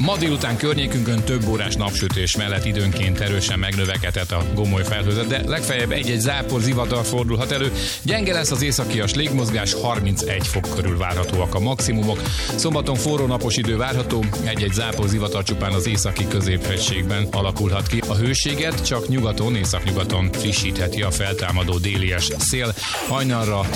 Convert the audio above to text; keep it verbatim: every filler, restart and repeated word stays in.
Ma délután környékünkön több órás napsütés mellett időnként erősen megnövekedett a gomoly felhőzet, de legfeljebb egy-egy zápor, zivatar fordulhat elő. Gyenge lesz az északias légmozgás, harmincegy fok körül várhatóak a maximumok. Szombaton forró napos idő várható, egy-egy zápor, zivatar csupán az északi középhegységben alakulhat ki. A hőséget csak nyugaton, északnyugaton frissítheti a feltámadó délies szél. Hajnalra